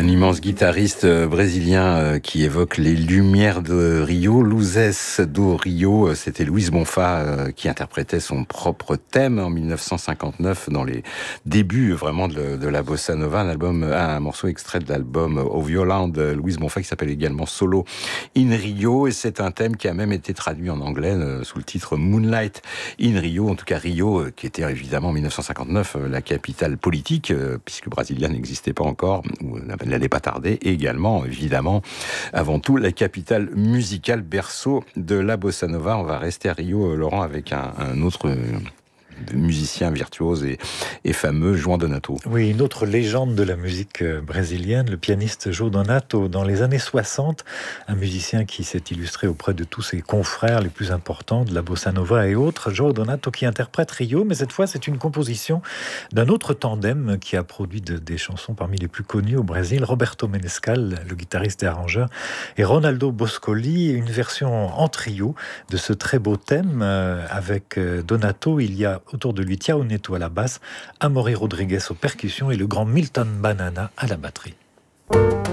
Un immense guitariste brésilien qui évoque les lumières de Rio, Luzes do Rio. C'était Luis Bonfa qui interprétait son propre thème en 1959 dans les débuts vraiment de la bossa nova, un morceau extrait de l'album Au Violão de Luis Bonfa qui s'appelle également Solo in Rio, et c'est un thème qui a même été traduit en anglais sous le titre Moonlight in Rio. En tout cas Rio, qui était évidemment en 1959 la capitale politique, puisque Brasilia n'existait pas encore, ou n'allait pas tarder, et également, évidemment, avant tout, la capitale musicale, berceau de la bossa nova. On va rester à Rio, Laurent, avec un autre musicien virtuose et fameux, João Donato. Oui, une autre légende de la musique brésilienne, le pianiste João Donato. Dans les années 60, un musicien qui s'est illustré auprès de tous ses confrères les plus importants de la bossa nova et autres, João Donato qui interprète Rio, mais cette fois c'est une composition d'un autre tandem qui a produit des chansons parmi les plus connues au Brésil, Roberto Menescal, le guitariste et arrangeur, et Ronaldo Boscoli, une version en trio de ce très beau thème. Avec Donato, il y a autour de lui Thiago Neto à la basse, Amaury Rodrigues aux percussions et le grand Milton Banana à la batterie.